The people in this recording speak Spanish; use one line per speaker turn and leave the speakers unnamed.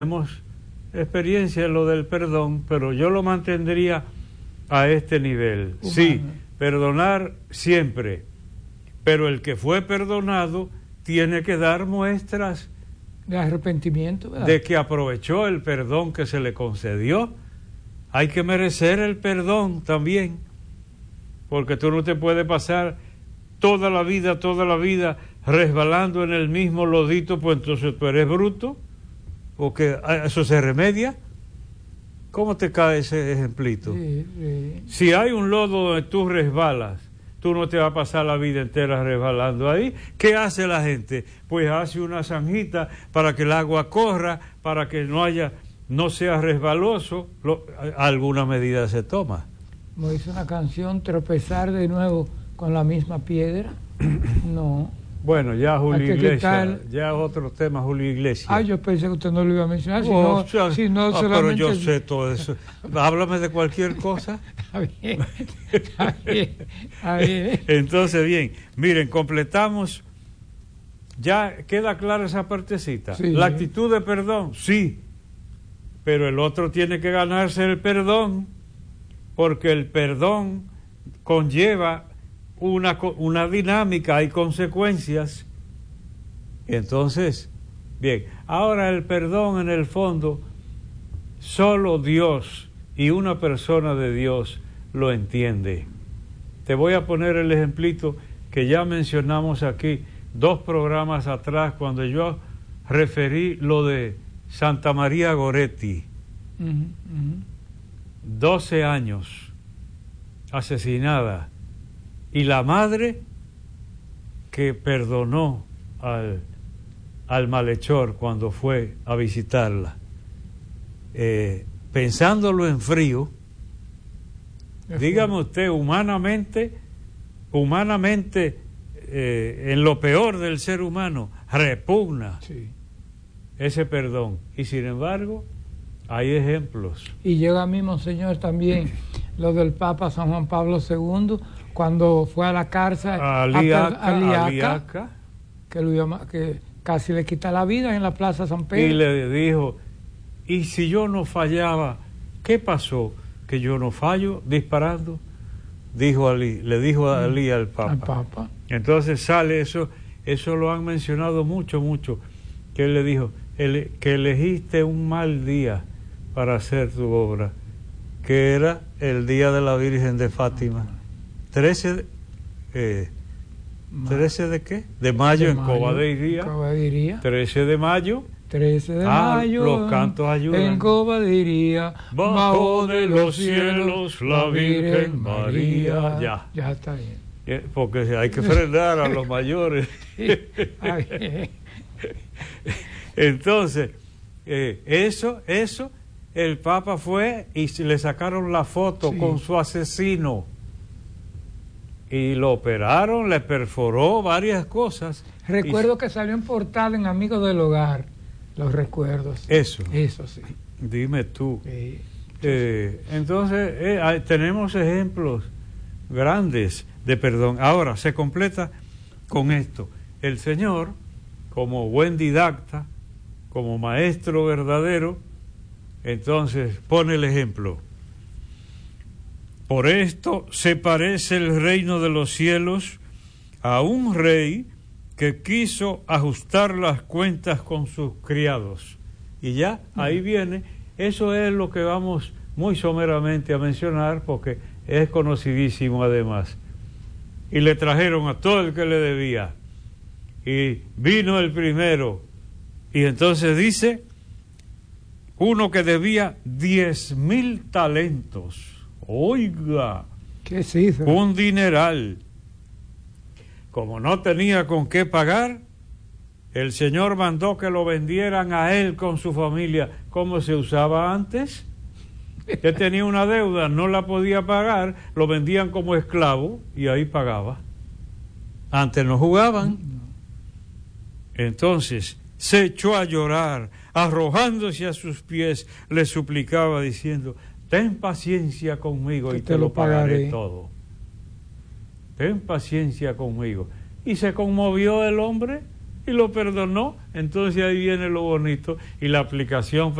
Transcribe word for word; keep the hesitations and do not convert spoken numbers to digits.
tenemos experiencia en lo del perdón, pero yo lo mantendría a este nivel. Humano. Sí, perdonar siempre, pero el que fue perdonado tiene que dar muestras
de arrepentimiento, ¿verdad?
De que aprovechó el perdón que se le concedió. Hay que merecer el perdón también, porque tú no te puedes pasar toda la vida, toda la vida resbalando en el mismo lodito, pues entonces tú eres bruto, porque eso se remedia. ¿Cómo te cae ese ejemplito?
Sí, sí.
Si hay un lodo donde tú resbalas, tú no te vas a pasar la vida entera resbalando ahí. ¿Qué hace la gente? Pues hace una zanjita para que el agua corra, para que no haya, no sea resbaloso. Lo, alguna medida se toma.
Como dice una canción, tropezar de nuevo con la misma piedra. No.
Bueno, ya Julio Iglesias,
quitar...
ya otro tema, Julio Iglesias.
Ah, yo pensé que usted no lo iba a mencionar, si
oh,
no,
ya,
si no
ah,
solamente...
Pero yo sé todo eso. Háblame de cualquier cosa.
Está bien, está bien, está bien.
Entonces, bien, miren, completamos, ya queda clara esa partecita.
Sí.
La actitud de perdón, sí, pero el otro tiene que ganarse el perdón, porque el perdón conlleva Una, una dinámica, hay consecuencias. Entonces, bien, ahora el perdón en el fondo, solo Dios y una persona de Dios lo entiende. Te voy a poner el ejemplito que ya mencionamos aquí dos programas atrás, cuando yo referí lo de Santa María Goretti.
Uh-huh, uh-huh.
doce años asesinada. Y la madre que perdonó al, al malhechor cuando fue a visitarla, eh, pensándolo en frío, dígame usted, humanamente, humanamente, eh, en lo peor del ser humano, repugna
sí.
ese perdón. Y sin embargo, hay ejemplos.
Y llega a mí, Monseñor, también lo del Papa San Juan Pablo segundo, cuando fue a la cárcel
a Liaca,
a Liaca,
a Liaca,
que, lo, que casi le quita la vida en la Plaza San Pedro.
Y le dijo, y si yo no fallaba, ¿qué pasó? Que yo no fallo disparando, dijo Ali, le dijo a Ali al Papa.
Al Papa.
Entonces sale eso, eso lo han mencionado mucho, mucho, que él le dijo, ele, que elegiste un mal día para hacer tu obra, que era el día de la Virgen de Fátima. trece, eh, ¿trece de qué? De mayo,
de
en
mayo,
Cobadeiría.
Cobadeiría.
trece de mayo.
trece de
ah,
mayo.
Los cantos ayudan.
En Cobadeiría.
Bajo de los cielos la Virgen María.
María.
Ya.
Ya está bien.
Eh, porque hay que frenar a los mayores. Entonces, eh, eso, eso, el Papa fue y le sacaron la foto sí. con su asesino. Y lo operaron, le perforó varias cosas.
Recuerdo
y...
que salió en portada en Amigos del Hogar, los recuerdos.
Eso.
Eso sí.
Dime tú.
Sí.
Eh, entonces, eh, hay, tenemos ejemplos grandes de perdón. Ahora, se completa con esto. El Señor, como buen didacta, como maestro verdadero, entonces pone el ejemplo. Por esto se parece el reino de los cielos a un rey que quiso ajustar las cuentas con sus criados. Y ya, ahí viene, eso es lo que vamos muy someramente a mencionar porque es conocidísimo además. Y le trajeron a todo el que le debía. Y vino el primero. Y entonces dice, uno que debía diez mil talentos. Oiga,
¿qué se hizo?
Un dineral. Como no tenía con qué pagar, el Señor mandó que lo vendieran a él con su familia, como se usaba antes. Él tenía una deuda, no la podía pagar, lo vendían como esclavo y ahí pagaba. Antes no jugaban. Entonces se echó a llorar, arrojándose a sus pies, le suplicaba diciendo, ten paciencia conmigo y te, te lo pagaré, pagaré todo. Ten paciencia conmigo. Y se conmovió el hombre y lo perdonó. Entonces ahí viene lo bonito y la aplicación